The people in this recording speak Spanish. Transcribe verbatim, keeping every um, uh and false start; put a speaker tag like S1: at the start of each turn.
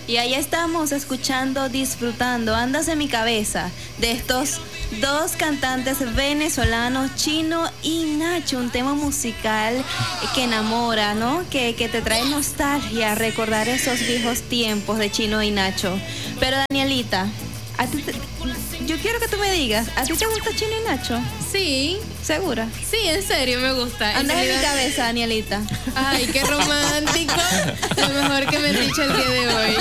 S1: Y ahí estamos escuchando, disfrutando, Andas en mi cabeza, de estos dos cantantes venezolanos, Chino y Nacho, un tema musical que enamora, ¿no? Que, que te trae nostalgia, recordar esos viejos tiempos de Chino y Nacho. Pero Danielita, a ti te, yo quiero que tú me digas, ¿a ti te gusta Chino y Nacho?
S2: Sí.
S1: ¿Segura?
S2: Sí, en serio, me gusta.
S1: Andas en mi cabeza, Danielita.
S2: Ay, qué romántico. Lo mejor que me han dicho el día de hoy.